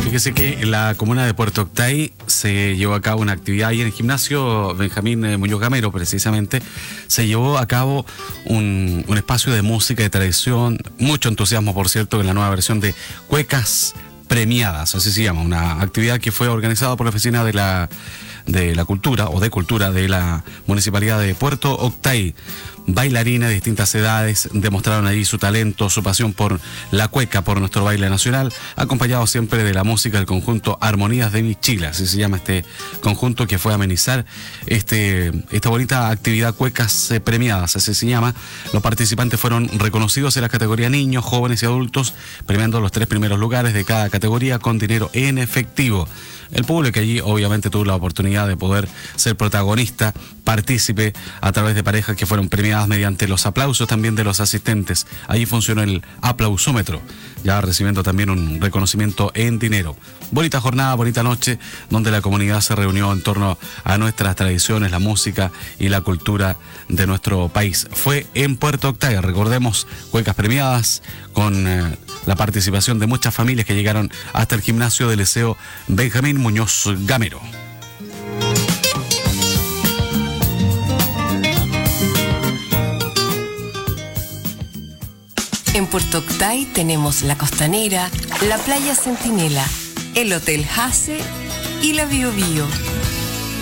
Fíjese que en la comuna de Puerto Octay se llevó a cabo una actividad y en el gimnasio Benjamín Muñoz Gamero, precisamente, se llevó a cabo un espacio de música de tradición, mucho entusiasmo, por cierto, en la nueva versión de Cuecas Premiadas, así se llama, una actividad que fue organizada por la Oficina de la Cultura o de Cultura de la Municipalidad de Puerto Octay. Bailarines de distintas edades demostraron allí su talento, su pasión por la cueca, por nuestro baile nacional, acompañado siempre de la música del conjunto Armonías de Michila, así se llama este conjunto que fue a amenizar esta bonita actividad Cuecas Premiadas, así se llama. Los participantes fueron reconocidos en la categoría niños, jóvenes y adultos, premiando los 3 primeros lugares de cada categoría con dinero en efectivo. El público allí obviamente tuvo la oportunidad de poder ser protagonista, partícipe a través de parejas que fueron premiadas mediante los aplausos también de los asistentes. Allí funcionó el aplausómetro, ya recibiendo también un reconocimiento en dinero. Bonita jornada, bonita noche, donde la comunidad se reunió en torno a nuestras tradiciones, la música y la cultura de nuestro país. Fue en Puerto Octay, recordemos, Cuecas Premiadas, con la participación de muchas familias que llegaron hasta el gimnasio del Liceo Benjamín Muñoz Gamero. En Puerto Octay tenemos la Costanera, la Playa Centinela, el Hotel Hase y la Bio Bio.